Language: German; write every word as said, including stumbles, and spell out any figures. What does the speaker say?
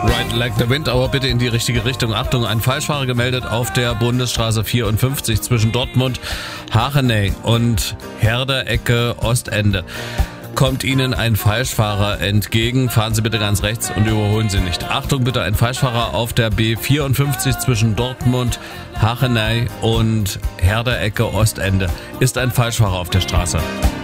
Ride Like the Wind, aber bitte in die richtige Richtung. Achtung, ein Falschfahrer gemeldet auf der Bundesstraße vierundfünfzig zwischen Dortmund, Hachenay und Herder, Ecke, Ostende. Kommt Ihnen ein Falschfahrer entgegen, fahren Sie bitte ganz rechts und überholen Sie nicht. Achtung bitte, ein Falschfahrer auf der B vierundfünfzig zwischen Dortmund, Hachenay und Herder, Ecke, Ostende. Ist ein Falschfahrer auf der Straße.